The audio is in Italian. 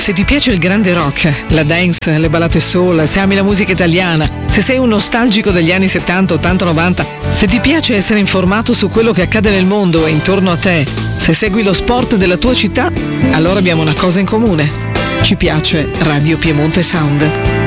se ti piace il grande rock, la dance, le ballate soul, se ami la musica italiana, se sei un nostalgico degli anni 70, 80, 90, se ti piace essere informato su quello che accade nel mondo e intorno a te, se segui lo sport della tua città, allora abbiamo una cosa in comune. Ci piace Radio Piemonte Sound.